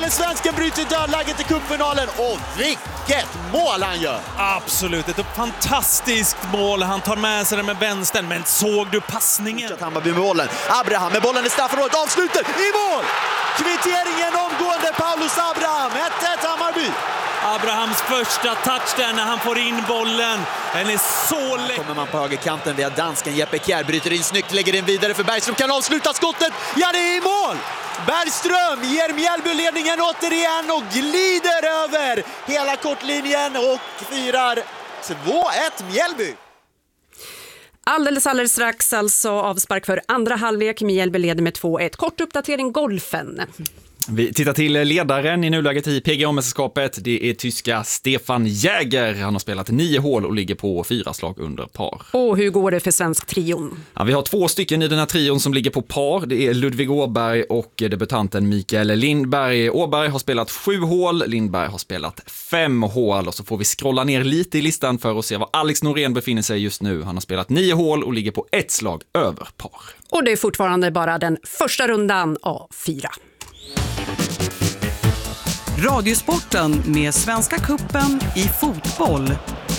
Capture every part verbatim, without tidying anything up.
svensken bryter dödläget i cupfinalen. Och vilket mål han gör! Absolut, ett fantastiskt mål. Han tar med sig den med vänstern, men såg du passningen? Hammarby med bollen. Abraham med bollen i straffområdet. Avslutar i mål! Kvitteringen omgående Paulus Abraham. ett ett Hammarby. Abrahams första touch där när han får in bollen. Den är så lätt. Kommer man på högerkanten via dansken. Jeppe Kjær bryter in snyggt, lägger in vidare för Bergström. Kan avsluta skottet. Ja, det är i mål! Bergström ger Mjällby ledningen återigen och glider över hela kortlinjen och firar två ett Mjällby. Alldeles, alldeles strax alltså avspark för andra halvlek. Mjällby leder med två ett. Kort uppdatering golfen. Vi tittar till ledaren i nuläget i P G A-mästerskapet. Det är tyska Stefan Jäger. Han har spelat nio hål och ligger på fyra slag under par. Och hur går det för svensk trion? Ja, vi har två stycken i den här trion som ligger på par. Det är Ludvig Åberg och debutanten Mikael Lindberg. Åberg har spelat sju hål, Lindberg har spelat fem hål. Och så får vi scrolla ner lite i listan för att se var Alex Norén befinner sig just nu. Han har spelat nio hål och ligger på ett slag över par. Och det är fortfarande bara den första rundan av fyra. Radiosporten med Svenska Cupen i fotboll.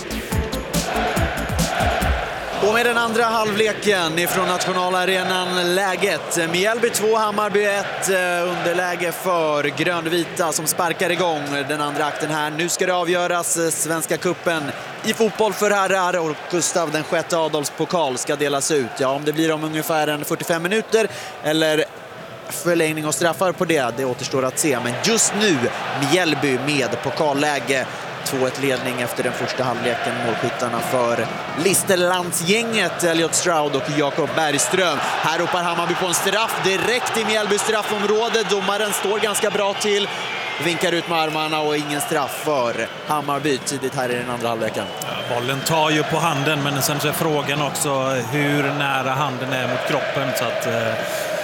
Och med den andra halvleken ifrån nationalarenan läget. Mjällby två, Hammarby ett, underläge för grönvita som sparkar igång den andra akten här. Nu ska det avgöras Svenska Cupen i fotboll för herrar och Gustav den sjätte Adolfs pokal ska delas ut. Ja, om det blir om ungefär en fyrtiofem minuter eller förlängning och straffar på det, det återstår att se. Men just nu Mjällby med pokalläge. två ett ledning efter den första halvleken. Målskyttarna för Listerlandsgänget Elliot Stroud och Jakob Bergström. Här ropar Hammarby på en straff direkt i Mjällby straffområde. Domaren står ganska bra till. Vinkar ut med armarna och ingen straff för Hammarby tidigt här i den andra halvleken. Ja, bollen tar ju på handen, men sen så är frågan också hur nära handen är mot kroppen. Så att... Eh...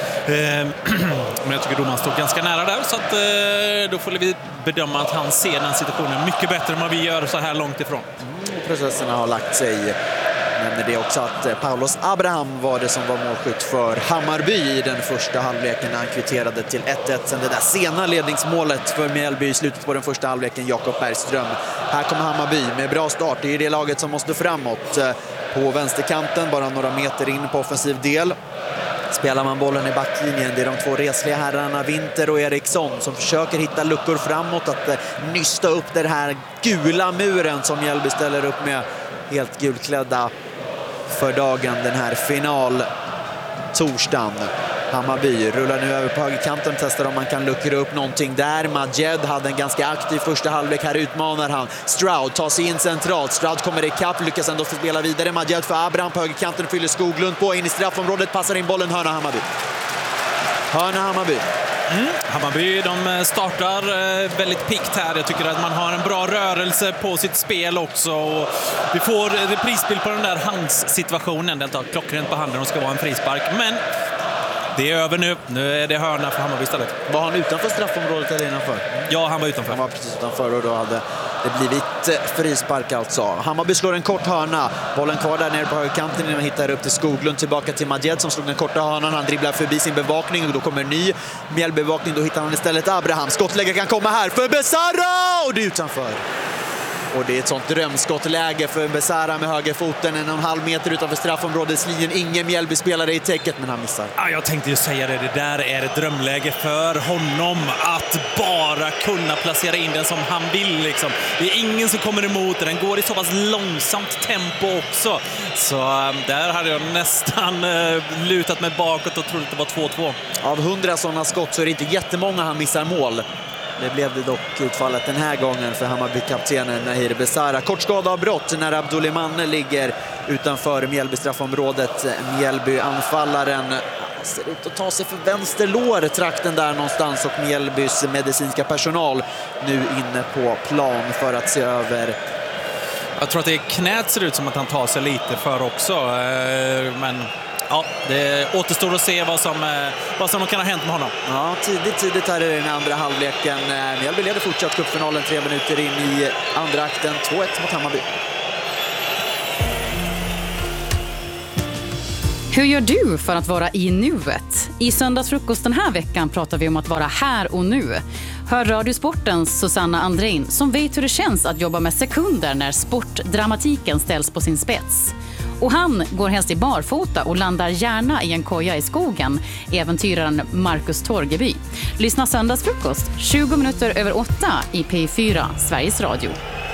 Men jag tycker domaren står ganska nära där, så att då får vi bedöma att han ser den situationen mycket bättre än vad vi gör så här långt ifrån. Mm, processerna har lagt sig. Men det är också att Paulus Abraham var det som var målskytt för Hammarby i den första halvleken när han kvitterade till ett ett. Sen det där sena ledningsmålet för Mjällby i slutet på den första halvleken, Jakob Bergström. Här kommer Hammarby med bra start. Det är det laget som måste framåt på vänsterkanten, bara några meter in på offensiv del. Spelar man bollen i backlinjen, det är de två resliga herrarna Winter och Eriksson som försöker hitta luckor framåt, att eh, nysta upp den här gula muren som Mjällby ställer upp med, helt gulklädda för dagen den här final torsdagen. Hammarby rullar nu över på högerkanten, testar om man kan luckra upp någonting där. Majed hade en ganska aktiv första halvlek, här utmanar han. Stroud tar sig in centralt, Stroud kommer i kapp, lyckas ändå få spela vidare. Majed för Abraham på högerkanten, fyller Skoglund på in i straffområdet, passar in bollen, hörna Hammarby. Hörna Hammarby. Mm. Hammarby, de startar väldigt pikt här. Jag tycker att man har en bra rörelse på sitt spel också. Och vi får reprisbild på den där handssituationen. Den tar klockrent på handen och ska vara en frispark. Men det är över nu. Nu är det hörna för Hammarby istället. Var han utanför straffområdet eller innanför? Ja, han var utanför. Han var precis utanför och då hade det blivit frispark alltså. Hammarby slår en kort hörna. Bollen kvar där nere på högerkanten innan man hittar upp till Skoglund. Tillbaka till Majed som slog den korta hörnan. Han dribblar förbi sin bevakning och då kommer en ny Mjällbevakning. Då hittar han istället Abraham. Skottläge kan komma här för Besara! Och det är utanför. Och det är ett sånt drömskottläge för Besara med högerfoten en och en halv meter utanför straffområdeslinjen. Ingen Mjällby-spelare i täcket, men han missar. Ja, jag tänkte ju säga det. Det där är ett drömläge för honom att bara kunna placera in den som han vill. Liksom. Det är ingen som kommer emot. Den går i så pass långsamt tempo också. Så där hade jag nästan uh, lutat mig bakåt och trodde att det var två två. Av hundra sådana skott så är det inte jättemånga han missar mål. Det blev det dock utfallet den här gången för Hammarby-kaptenen Nahir Besara. Kort skadeavbrott när Abdullimanne ligger utanför Mjällby-straffområdet. Mjällby-anfallaren ser ut att ta sig för vänster lår, trakten där någonstans, och Mjällbys medicinska personal nu inne på plan för att se över. Jag tror att det är knät ser ut som att han tar sig lite för också, men ja, det återstår att se vad som, vad som kan ha hänt med honom. Ja, tidigt, tidigt här i den andra halvleken. Mjällby leder fortsatt cupfinalen tre minuter in i andra akten. två ett mot Hammarby. Hur gör du för att vara i nuet? I söndagsfrukost den här veckan pratar vi om att vara här och nu. Hör Radiosportens Susanna Andrein som vet hur det känns att jobba med sekunder när sportdramatiken ställs på sin spets. Och han går helst i barfota och landar gärna i en koja i skogen, äventyraren Marcus Torgeby. Lyssna söndagsfrukost tjugo minuter över åtta i P fyra, Sveriges Radio.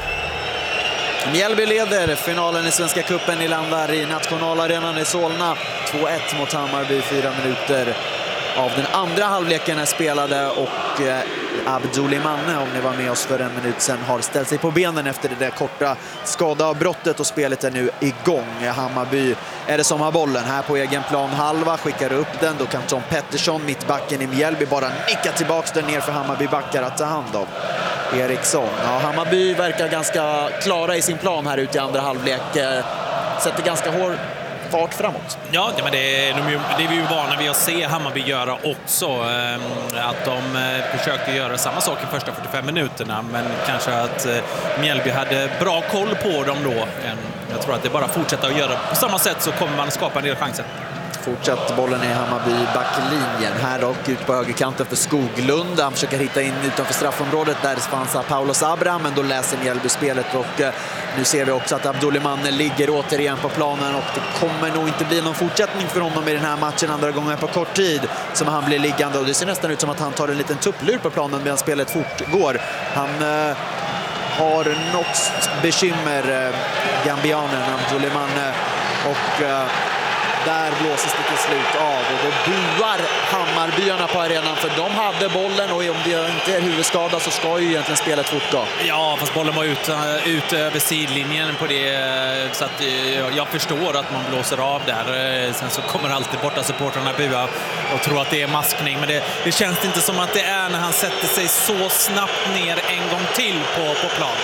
Mjällby leder finalen i Svenska cupen. Ni landar i nationalarenan i Solna. två ett mot Hammarby, fyra minuter av den andra halvleken är spelade och eh, Abdulimane, om ni var med oss för en minut sedan, har ställt sig på benen efter det där korta skadeavbrottet och spelet är nu igång. Hammarby är det som har bollen här på egen plan halva, skickar upp den, då kan Tom Pettersson, mittbacken i Mjällby, bara nicka tillbaks den ner för Hammarby-backar att ta hand om. Eriksson, ja, Hammarby verkar ganska klara i sin plan här ute i andra halvlek, eh, sätter ganska hård fart framåt. Ja, men det är, de ju, det är vi ju vana vid att se Hammarby göra också. Eh, att de eh, försökte göra samma sak i första fyrtiofem minuterna, men kanske att eh, Mjällby hade bra koll på dem då. Eh, jag tror att det bara fortsätter att göra på samma sätt så kommer man att skapa en del chanser. Fortsatt bollen i Hammarby backlinjen. Här dock ut på högerkanten för Skoglund. Han försöker hitta in utanför straffområdet. Där fanns Paulos Abraham, men då läser Mjällby spelet. Och eh, nu ser vi också att Abdulimane ligger återigen på planen. Och det kommer nog inte bli någon fortsättning för honom i den här matchen andra gången på kort tid som han blir liggande. Och det ser nästan ut som att han tar en liten tupplur på planen medan spelet fortgår. Han eh, har något bekymmer, eh, gambianen Abdulimane. Och... Eh, där blåses det till slut av och då buar Hammarbyarna på arenan för de hade bollen och om det inte är huvudskada så ska ju egentligen spelet fortgå. Ja, fast bollen var ut, ut över sidlinjen på det så att jag förstår att man blåser av där. Sen så kommer alltid borta supportrarna bua och tror att det är maskning, men det, det känns inte som att det är när han sätter sig så snabbt ner en gång till på, på plan.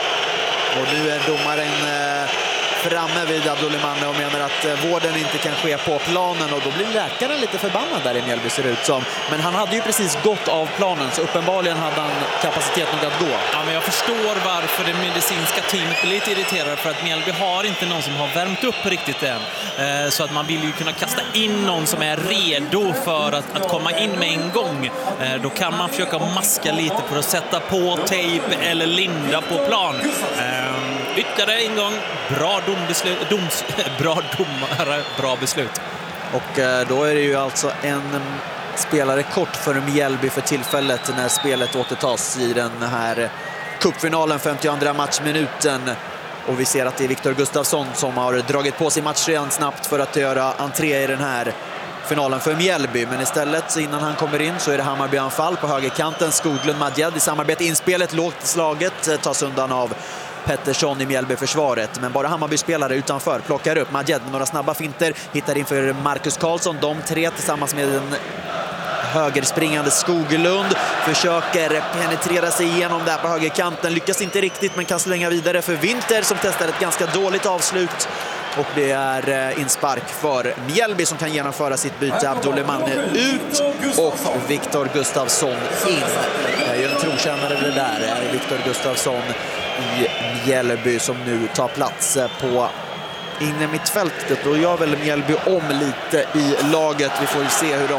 Och nu är domaren eh, framme vid Abdulimane och menar att eh, vården inte kan ske på planen och då blir läkaren lite förbannad där i Mjällby ser det ut som. Men han hade ju precis gått av planen så uppenbarligen hade han kapacitet nog att gå. Ja, men jag förstår varför det medicinska teamet blir lite irriterade för att Mjällby har inte någon som har värmt upp riktigt än. Eh, så att man vill ju kunna kasta in någon som är redo för att, att komma in med en gång. Eh, då kan man försöka maska lite för att sätta på tejp eller linda på plan. Eh, ytterligare en gång, bra dombeslut, doms, bra domare, bra beslut. Och eh, då är det ju alltså en spelare kort för Mjällby för tillfället när spelet återtas i den här cupfinalen, femtioandra matchminuten. Och vi ser att det är Viktor Gustafsson som har dragit på sig matchtröjan snabbt för att göra entré i den här finalen för Mjällby. Men istället innan han kommer in så är det Hammarby-anfall på högerkanten. Skoglund Madjad i samarbete. Inspelet lågt slaget tas undan av Pettersson i Mjällby-försvaret. Men bara Hammarby-spelare utanför plockar upp Madjad med några snabba finter. Hittar in för Marcus Karlsson. De tre tillsammans med en högerspringande Skoglund försöker penetrera sig igenom där på högerkanten. Lyckas inte riktigt men kan slänga vidare för Winter som testar ett ganska dåligt avslut. Och det är inspark för Mjällby som kan genomföra sitt byte. Abdulimane ut och Viktor Gustafsson in. Det är ju en trotjänare det där. Det är Viktor Gustafsson i Mjällby som nu tar plats på inne mittfältet. Och gör väl Mjällby om lite i laget. Vi får se hur de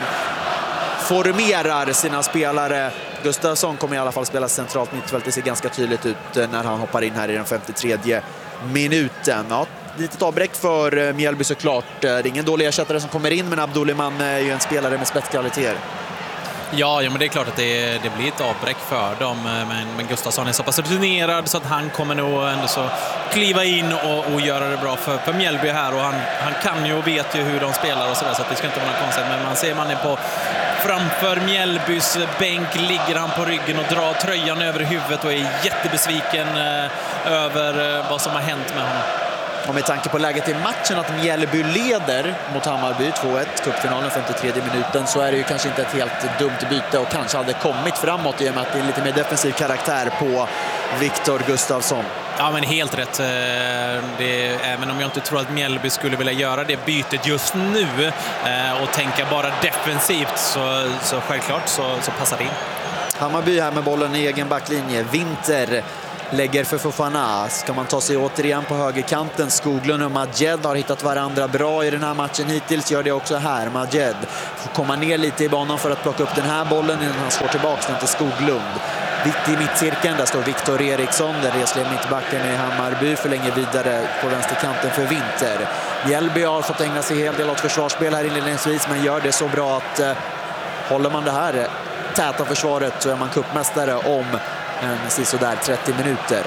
formerar sina spelare. Gustafsson kommer i alla fall spela centralt mittfält. Det ser ganska tydligt ut när han hoppar in här i den femtiotredje minuten. Ja, lite avbräck för Mjällby såklart. Det är ingen dålig ersättare som kommer in, men Abdulimane är ju en spelare med spetskvaliteter. Ja, ja, men det är klart att det, det blir ett avbräck för dem. Men, men Gustafsson är så pass rutinerad så att han kommer nog ändå så kliva in och, och göra det bra för, för Mjällby här. Och han, han kan ju och vet ju hur de spelar och sådär, så att det ska inte vara något konstigt. Men man ser man är på framför Mjällbys bänk ligger han på ryggen och drar tröjan över huvudet och är jättebesviken eh, över eh, vad som har hänt med honom. Och med tanke på läget i matchen att Mjällby leder mot Hammarby två ett, cupfinalen femtiotredje minuten, så är det ju kanske inte ett helt dumt byte och kanske hade kommit framåt i och med att det är lite mer defensiv karaktär på Viktor Gustafsson. Ja, men helt rätt. Det, även om jag inte tror att Mjällby skulle vilja göra det bytet just nu och tänka bara defensivt så, så självklart så, så passar det in. Hammarby här med bollen i egen backlinje. Winter lägger för Fofana. Ska man ta sig återigen på högerkanten. Skoglund och Majed har hittat varandra bra i den här matchen hittills. Gör det också här. Majed får komma ner lite i banan för att plocka upp den här bollen innan han slår tillbaka den till Skoglund. Vitt i mittcirkeln, där står Viktor Eriksson. Den resliga mittbacken i Hammarby förlänger vidare på vänsterkanten för Winter. Mjällby har fått ägna sig en del åt försvarsspel här inledningsvis, men gör det så bra att eh, håller man det här täta försvaret så är man cupmästare om en sisådär trettio minuter.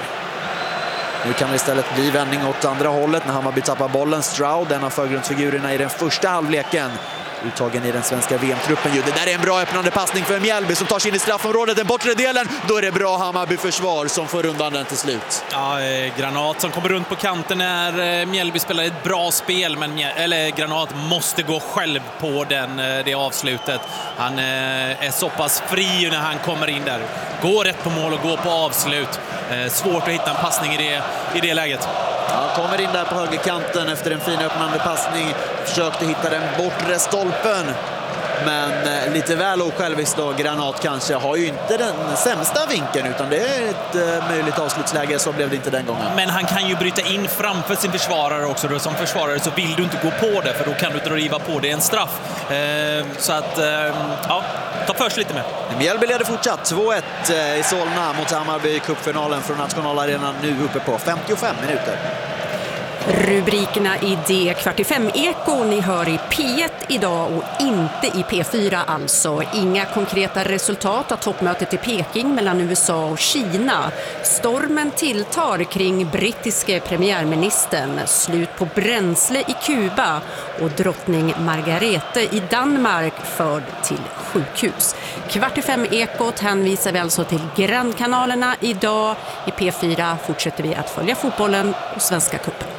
Nu kan det istället bli vändning åt andra hållet när Hammarby tappar bollen. Stroud, en av förgrundsfigurerna i den första halvleken, uttagen i den svenska V M-truppen. Det där är en bra öppnande passning för Mjällby som tar sig in i straffområdet, den bortre delen. Då är det bra Hammarby-försvar som får undan den till slut. Ja, eh, Granat som kommer runt på kanten när eh, Mjällby spelar ett bra spel, men Mjäl- eller, Granat måste gå själv på den, eh, det avslutet. Han eh, är så pass fri när han kommer in där. Går rätt på mål och går på avslut. Eh, svårt att hitta en passning i det, i det läget. Ja, kommer in där på högerkanten efter en fin öppnande passning. Försökte hitta den bortre stolpen. Men eh, lite väl osjälviskt då. Granat kanske har ju inte den sämsta vinkeln, utan det är ett eh, möjligt avslutsläge. Så blev det inte den gången. Men han kan ju bryta in framför sin försvarare också. Då. Som försvarare så vill du inte gå på det, för då kan du driva på det. En straff. Eh, så att, eh, ja, ta först lite med. Mjällby leder fortsatt två ett i Solna mot Hammarby i cupfinalen från Nationalarenan, nu uppe på femtiofem minuter. Rubrikerna i D kvart i fem-eko ni hör i P ett idag och inte i P fyra alltså. Inga konkreta resultat av toppmötet i Peking mellan U S A och Kina. Stormen tilltar kring brittiske premiärministern. Slut på bränsle i Kuba och drottning Margarete i Danmark förd till sjukhus. Kvart i fem-ekot hänvisar vi alltså till grannkanalerna idag. I P fyra fortsätter vi att följa fotbollen och Svenska cupen.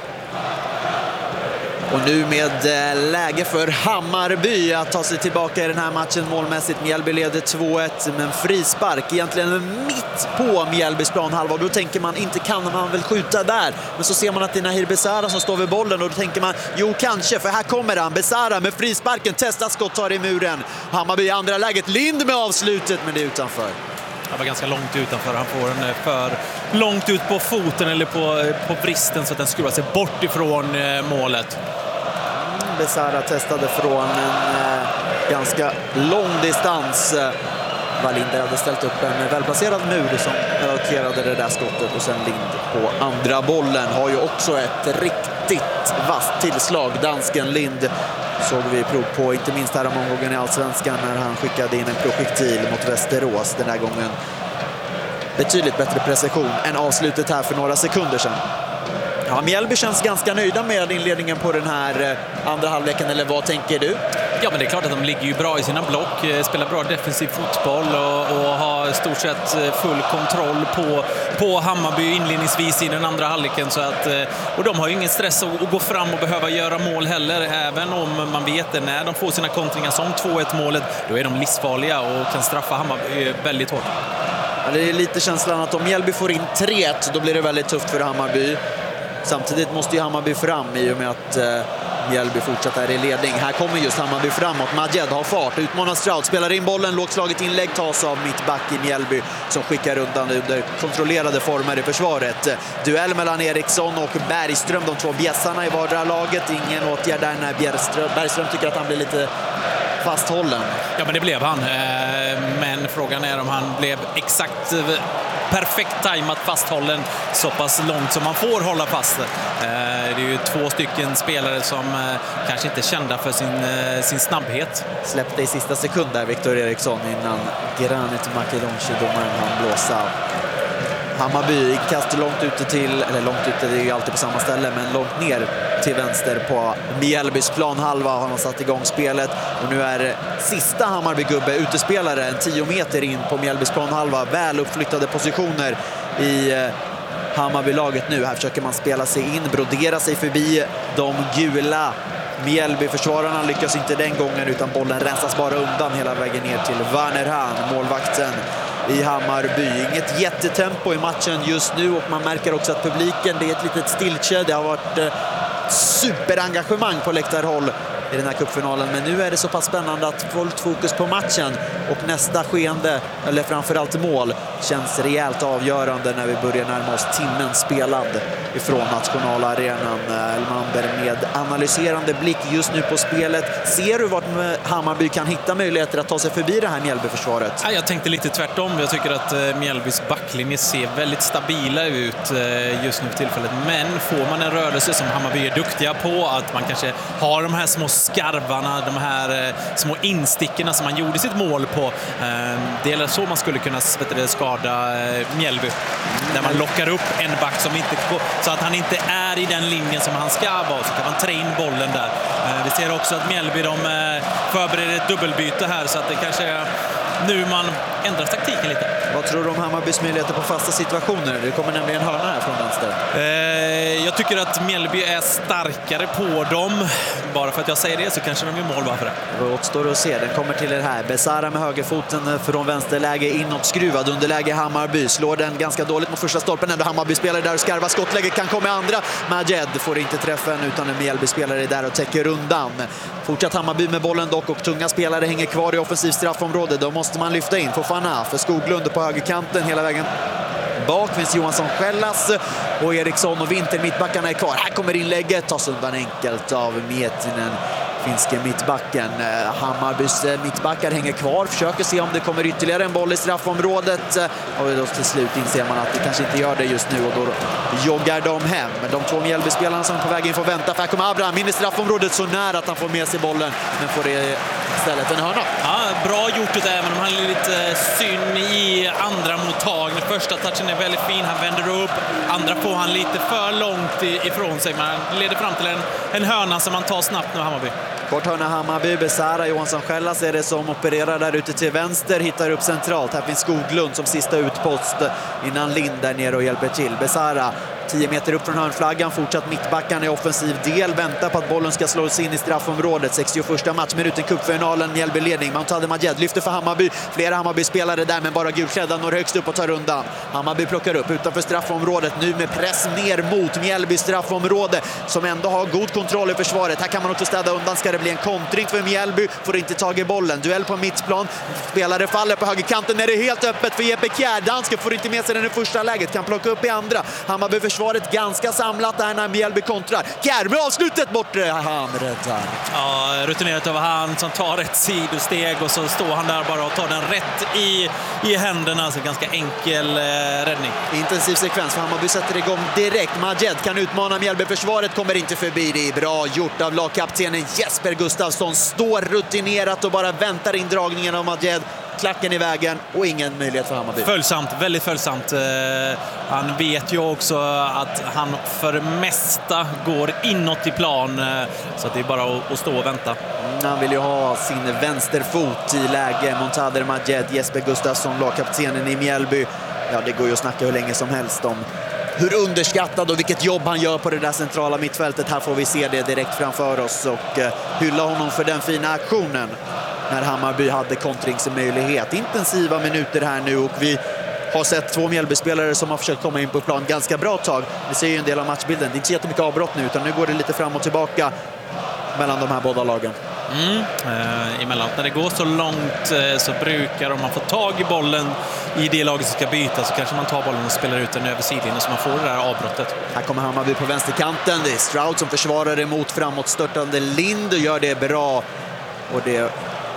Och nu med läge för Hammarby att ta sig tillbaka i den här matchen målmässigt. Mjällby leder två ett, men frispark egentligen mitt på Mjällbys planhalva. Och då tänker man, inte kan man väl skjuta där. Men så ser man att det är Nahir Besara som står vid bollen, och då tänker man, jo kanske, för här kommer han. Besara med frisparken, testar skott, tar i muren. Hammarby i andra läget, Lind med avslutet, men det är utanför. Han var ganska långt utanför. Han får den för långt ut på foten eller på, på bristen så att den skruvar sig bort ifrån eh, målet. Besara testade från en eh, ganska lång distans. Wallinder hade ställt upp en välplacerad mur som markerade det där skottet, och sen Lind på andra bollen har ju också ett riktigt vasst tillslag. Dansken Lind såg vi prov på, inte minst här om omgången i Allsvenskan när han skickade in en projektil mot Västerås. Den här gången betydligt bättre precision än avslutet här för några sekunder sedan. Ja, Mjällby känns ganska nöjda med inledningen på den här andra halvleken, eller vad tänker du? Ja, men det är klart att de ligger ju bra i sina block, spelar bra defensiv fotboll och, och har i stort sett full kontroll på, på Hammarby inledningsvis i den andra halvleken. Så att, och de har ju ingen stress att, att gå fram och behöva göra mål heller, även om man vet det, när de får sina kontringar som två ett målet, då är de livsfarliga och kan straffa Hammarby väldigt hårt. Ja, det är lite känslan att om Mjällby får in tre ett, då blir det väldigt tufft för Hammarby. Samtidigt måste ju Hammarby fram i och med att eh, Mjällby fortsätter i ledning. Här kommer just Hammarby framåt. Majed har fart, utmanar Stroud, spelar in bollen, lågslaget inlägg tas av mittback i Mjällby som skickar undan under kontrollerade former i försvaret. Duell mellan Eriksson och Bergström, de två bjässarna i vardera laget. Ingen åtgärd där när Bergström, Bergström tycker att han blir lite fasthållen. Ja, men det blev han. Men frågan är om han blev exakt perfekt tajmat fasthållen så pass långt som man får hålla fast. Det är ju två stycken spelare som kanske inte är kända för sin, sin snabbhet. Släppte i sista sekund där Viktor Eriksson innan Granit Makedonci, domaren, han blåsa. Hammarby kastar långt ute till, eller långt ute, det är ju alltid på samma ställe, men långt ner till vänster på Mjällbys planhalva har han satt igång spelet. Och nu är sista Hammarby-gubbe utespelare en tio meter in på Mjällbys planhalva. Väl uppflyttade positioner i Hammarby-laget nu. Här försöker man spela sig in, brodera sig förbi de gula Mjällby-försvararna. Lyckas inte den gången, utan bollen rensas bara undan hela vägen ner till Werner Hahn, målvakten i Hammarby. Inget jättetempo i matchen just nu, och man märker också att publiken, det är ett litet stiltje. Det har varit eh, superengagemang på läktarhåll i den här cupfinalen. Men nu är det så pass spännande att fullt fokus på matchen och nästa skeende, eller framförallt mål, känns rejält avgörande när vi börjar närma oss timmen spelad ifrån nationalarenan. Elmander med analyserande blick just nu på spelet. Ser du vart Hammarby kan hitta möjligheter att ta sig förbi det här Mjällbyförsvaret? Jag tänkte lite tvärtom. Jag tycker att Mjällbys backlinje ser väldigt stabila ut just nu för tillfället. Men får man en rörelse som Hammarby är duktiga på, att man kanske har de här små skarvarna, de här små instickorna som man gjorde sitt mål på. Det är så man skulle kunna skada Mjällby. Där man lockar upp en back som inte går, så att han inte är i den linjen som han ska vara, så kan man trä in bollen där. Vi ser också att Mjällby de förbereder ett dubbelbyte här, så att det kanske är nu man ändrar taktiken lite. Vad tror du om Hammarbys möjligheter på fasta situationer? Det kommer nämligen en hörna här från vänster. Eh, jag tycker att Mjällby är starkare på dem. Bara för att jag säger det så kanske de är mål bara för det. Det återstår att se. Den kommer till er här. Besara med högerfoten från vänsterläge inåt skruvad. Underläge Hammarby. Slår den ganska dåligt mot första stolpen. Ändå Hammarby spelare där och skarva skottläge kan komma i andra. Majed får inte träffen utan en Mjällby spelare där och täcker undan. Fortsatt Hammarby med bollen dock och tunga spelare hänger kvar i offensiv straffområde. Då måste man lyfta in Fofana för Skoglund på högerkanten hela vägen bak. Finns Johansson Skällas och Eriksson och Winter, mittbackarna är kvar. Här kommer inlägget, tas undan enkelt av Mietinen, finske mittbacken. Hammarbys mittbackar hänger kvar, försöker se om det kommer ytterligare en boll i straffområdet. Och då till slut inser man att det kanske inte gör det just nu och då joggar de hem. De två Mjällby-spelarna som är på väg in får vänta. För här kommer Abraham in i straffområdet så nära att han får med sig bollen, men får det istället en hörna. Ja, bra gjort det, även om han är lite synd i andra mottagning. Första touchen är väldigt fin, han vänder upp. Andra får han lite för långt ifrån sig, men han leder fram till en, en hörna som man tar snabbt nu, Hammarby. Kort hörna Hammarby, Besara, Johansson Skällas är det som opererar där ute till vänster, hittar upp centralt. Här finns Skoglund som sista utpost innan Lind där nere och hjälper till. Besara tio meter upp från hörnflaggan, fortsatt mittbackarna i offensiv del, väntar på att bollen ska slås in i straffområdet. sextioförsta matchminuten, cupfinalen, Mjällby ledning. Montade Majed lyfter för Hammarby, flera Hammarby-spelare där, men bara gulklädda når högst upp och tar undan. Hammarby plockar upp utanför straffområdet, nu med press ner mot Mjällby straffområde som ändå har god kontroll i försvaret. Här kan man också städa undan, ska det bli en kontring för Mjällby, får inte tag i bollen. Duell på mittplan, spelare faller på högerkanten när det är helt öppet för Jeppe Kjær. Danske får inte med sig den i första läget, kan plocka upp i andra. Hammarby försvaret ganska samlat där när Mjällby kontrar. Kjær med avslutet bort, han räddar. Ja, rutinerat över hand som tar ett sidosteg och så står han där bara och tar den rätt i, i händerna. Alltså ganska enkel eh, räddning. Intensiv sekvens för Hammarby sätter igång direkt. Majed kan utmana Mjällby, försvaret kommer inte förbi. Det är bra gjort av lagkaptenen Jesper Gustafsson. Står rutinerat och bara väntar in dragningen av Majed. Klacken i vägen och ingen möjlighet för Hammarby. Följsamt, väldigt följsamt. Han vet ju också att han för det mesta går inåt i plan, så att det är bara att stå och vänta. Han vill ju ha sin vänsterfot i läge. Montader Majed, Jesper Gustafsson, lagkaptenen i Mjällby. Ja, det går ju att snacka hur länge som helst om hur underskattad och vilket jobb han gör på det där centrala mittfältet. Här får vi se det direkt framför oss och hylla honom för den fina aktionen när Hammarby hade kontringsmöjlighet. Intensiva minuter här nu och vi har sett två Mjällby-spelare som har försökt komma in på plan ganska bra tag. Vi ser ju en del av matchbilden. Det är inte så jättemycket avbrott nu, utan nu går det lite fram och tillbaka mellan de här båda lagen. Mm. Eh, emellanåt när det går så långt eh, så brukar, om man får tag i bollen i det laget som ska byta, så kanske man tar bollen och spelar ut den över sidlinjen så man får det där avbrottet. Här kommer Hammarby på vänsterkanten. Det är Stroud som försvarar emot framåtstörtande Lind och gör det bra. Och det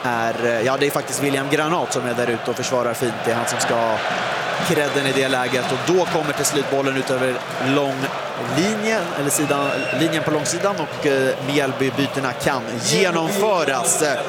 är, ja, det är faktiskt William Granat som är där ute och försvarar fint. Det är han som ska ha kredden i det läget. Och då kommer till slut bollen ut över lång linjen, eller sidan, linjen på långsidan, och eh, Mjällby-bytena kan genomföras eh,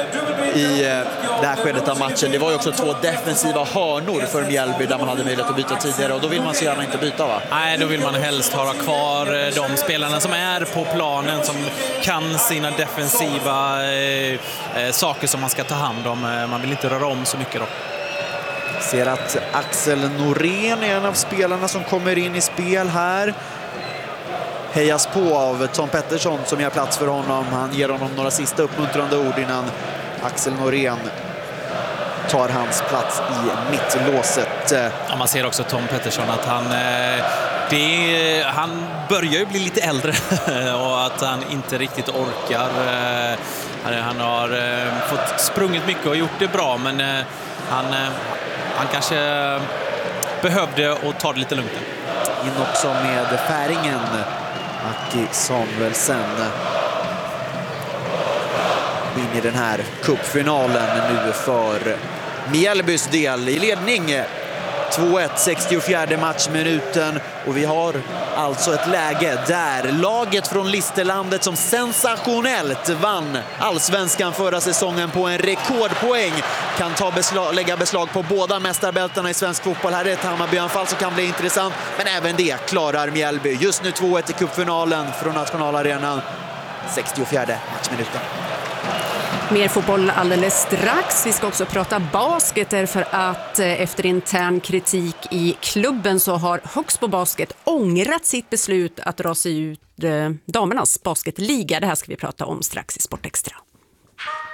i eh, det här skedet av matchen. Det var ju också två defensiva hörnor för Mjällby där man hade möjlighet att byta tidigare, och då vill man så gärna inte byta, va? Nej, då vill man helst ha kvar de spelarna som är på planen, som kan sina defensiva eh, eh, saker som man ska ta hand om. Man vill inte röra om så mycket då. Ser att Axel Norén är en av spelarna som kommer in i spel här. Hejas på av Tom Pettersson som ger plats för honom. Han ger honom några sista uppmuntrande ord innan Axel Norén tar hans plats i mittlåset. Ja, man ser också Tom Pettersson att han eh, Det, han börjar ju bli lite äldre och att han inte riktigt orkar. Han har fått sprungit mycket och gjort det bra, men han, han kanske behövde att ta det lite lugnt. In också med färingen Aki Samuelsen in i den här cupfinalen nu för Mjällbys del i ledning. två ett, sextiofjärde matchminuten, och vi har alltså ett läge där laget från Listerlandet som sensationellt vann allsvenskan förra säsongen på en rekordpoäng kan ta beslag, lägga beslag på båda mästarbältarna i svensk fotboll. Här är ett Hammarbyanfall som kan bli intressant, men även det klarar Mjällby. Just nu två ett i cupfinalen från nationalarenan, sextiofjärde matchminuten. Mer fotboll alldeles strax. Vi ska också prata basket, därför att efter intern kritik i klubben så har Högsbo Basket ångrat sitt beslut att dra sig ut damernas basketliga. Det här ska vi prata om strax i Sportextra.